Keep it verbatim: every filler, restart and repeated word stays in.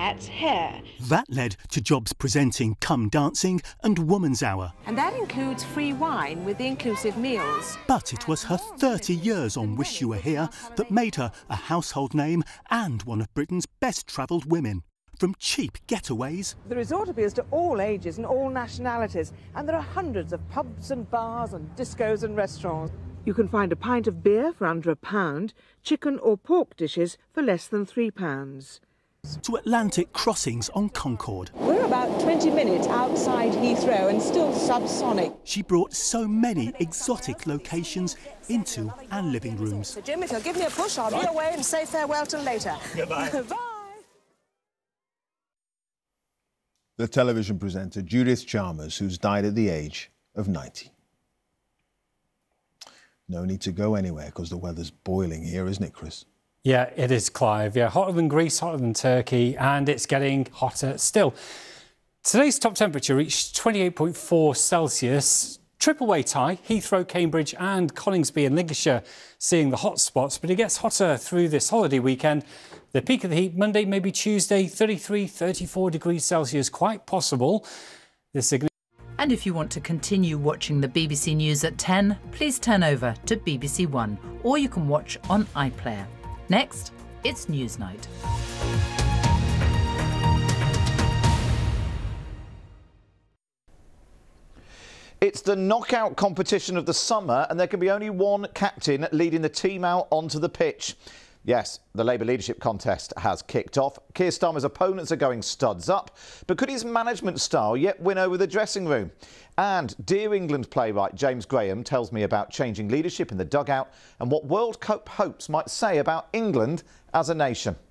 Cat's hair. That led to jobs presenting Come Dancing and Woman's Hour. And that includes free wine with the inclusive meals. But it was her thirty years on Wish You Were Here that made her a household name and one of Britain's best travelled women. From cheap getaways... The resort appeals to all ages and all nationalities, and there are hundreds of pubs and bars and discos and restaurants. You can find a pint of beer for under a pound, chicken or pork dishes for less than three pounds. To Atlantic crossings on Concorde. We're about twenty minutes outside Heathrow and still subsonic. She brought so many exotic locations into our living rooms. So Jim, if you'll give me a push, I'll be away and say farewell till later. Goodbye. Bye. The television presenter Judith Chalmers, who's died at the age of ninety. No need to go anywhere because the weather's boiling here, isn't it, Chris? Yeah, it is, Clive. Yeah, hotter than Greece, hotter than Turkey, and it's getting hotter still. Today's top temperature reached twenty-eight point four Celsius. Triple way tie, Heathrow, Cambridge and Coningsby in Lincolnshire seeing the hot spots, but it gets hotter through this holiday weekend. The peak of the heat Monday, maybe Tuesday, thirty-three, thirty-four degrees Celsius, quite possible. This And if you want to continue watching the B B C News at ten, please turn over to B B C One, or you can watch on iPlayer. Next, it's Newsnight. It's the knockout competition of the summer, and there can be only one captain leading the team out onto the pitch. Yes, the Labour leadership contest has kicked off. Keir Starmer's opponents are going studs up, but could his management style yet win over the dressing room? And Dear England playwright James Graham tells me about changing leadership in the dugout and what World Cup hopes might say about England as a nation.